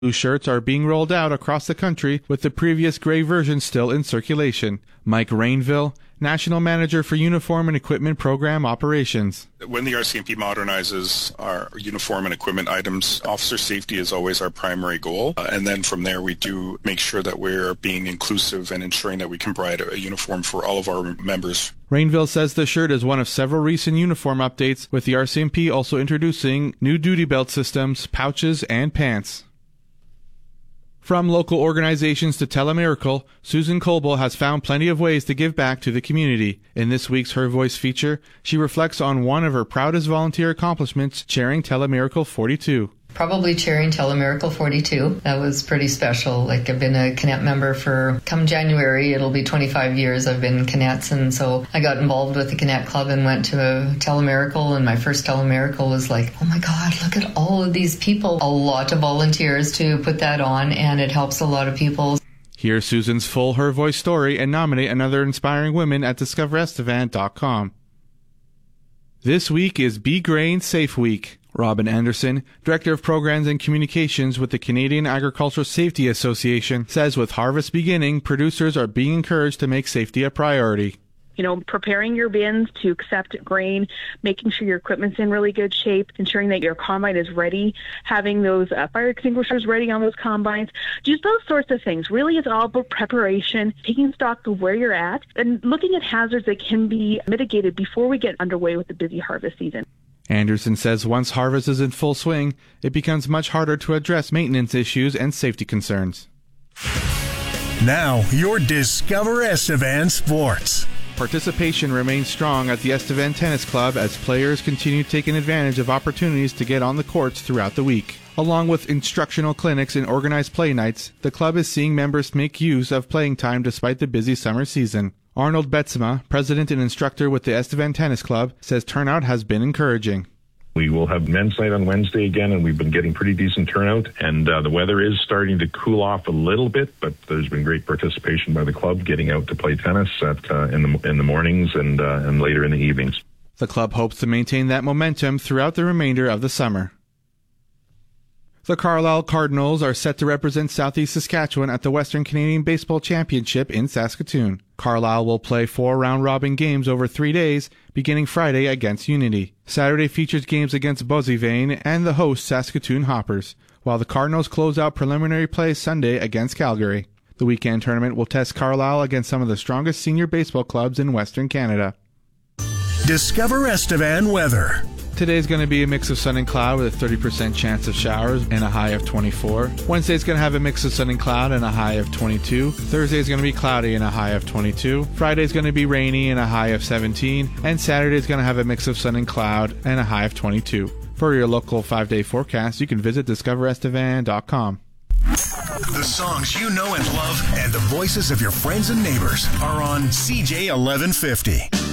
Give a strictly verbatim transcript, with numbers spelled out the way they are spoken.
Blue shirts are being rolled out across the country, with the previous gray version still in circulation. Mike Rainville, National Manager for Uniform and Equipment Program Operations. When the R C M P modernizes our uniform and equipment items, officer safety is always our primary goal. Uh, and then from there, we do make sure that we're being inclusive and ensuring that we can provide a, a uniform for all of our members. Rainville says the shirt is one of several recent uniform updates, with the R C M P also introducing new duty belt systems, pouches, and pants. From local organizations to Telemiracle, Susan Colbo has found plenty of ways to give back to the community. In this week's Her Voice feature, she reflects on one of her proudest volunteer accomplishments, chairing Telemiracle forty-two. Probably chairing Telemiracle forty-two. That was pretty special. Like, I've been a Connect member for, come January, it'll be twenty-five years I've been Connects, and so I got involved with the Connect Club and went to a Telemiracle, and my first Telemiracle was like, oh my God, look at all of these people. A lot of volunteers to put that on, and it helps a lot of people. Hear Susan's full Her Voice story and nominate another inspiring women at discover estevan dot com. This week is Be Grain Safe Week. Robin Anderson, Director of Programs and Communications with the Canadian Agricultural Safety Association, says with harvest beginning, producers are being encouraged to make safety a priority. You know, preparing your bins to accept grain, making sure your equipment's in really good shape, ensuring that your combine is ready, having those uh, fire extinguishers ready on those combines, just those sorts of things. Really, it's all about preparation, taking stock of where you're at, and looking at hazards that can be mitigated before we get underway with the busy harvest season. Anderson says once harvest is in full swing, it becomes much harder to address maintenance issues and safety concerns. Now, your Discover Estevan Sports. Participation remains strong at the Estevan Tennis Club as players continue taking advantage of opportunities to get on the courts throughout the week. Along with instructional clinics and organized play nights, the club is seeing members make use of playing time despite the busy summer season. Arnold Betsema, president and instructor with the Estevan Tennis Club, says turnout has been encouraging. We will have men's night on Wednesday again, and we've been getting pretty decent turnout. And uh, the weather is starting to cool off a little bit, but there's been great participation by the club getting out to play tennis at, uh, in the in the mornings and uh, and later in the evenings. The club hopes to maintain that momentum throughout the remainder of the summer. The Carlisle Cardinals are set to represent Southeast Saskatchewan at the Western Canadian Baseball Championship in Saskatoon. Carlisle will play four round-robin games over three days, beginning Friday against Unity. Saturday features games against Boissevain and the host Saskatoon Hoppers, while the Cardinals close out preliminary play Sunday against Calgary. The weekend tournament will test Carlisle against some of the strongest senior baseball clubs in Western Canada. Discover Estevan weather. Today's going to be a mix of sun and cloud with a thirty percent chance of showers and a high of twenty-four. Wednesday's going to have a mix of sun and cloud and a high of twenty-two. Thursday's going to be cloudy and a high of twenty-two. Friday's going to be rainy and a high of seventeen. And Saturday's going to have a mix of sun and cloud and a high of twenty-two. For your local five-day forecast, you can visit discover estevan dot com. The songs you know and love and the voices of your friends and neighbors are on C J eleven fifty.